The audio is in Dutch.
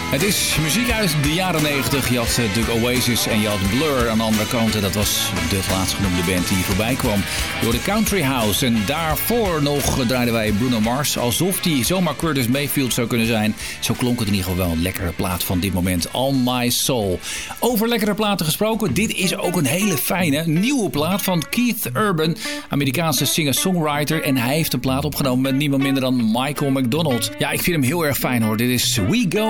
Het is muziek uit de jaren 90. Je had natuurlijk Oasis en je had Blur aan de andere kant. En dat was de laatstgenoemde band die voorbij kwam door de Country House. En daarvoor nog draaiden wij Bruno Mars. Alsof die zomaar Curtis Mayfield zou kunnen zijn. Zo klonk het in ieder geval wel een lekkere plaat van dit moment. All My Soul. Over lekkere platen gesproken. Dit is ook een hele fijne nieuwe plaat van Keith Urban. Amerikaanse singer-songwriter. En hij heeft een plaat opgenomen met niemand minder dan Michael McDonald. Ja, ik vind hem heel erg fijn hoor. Dit is We Go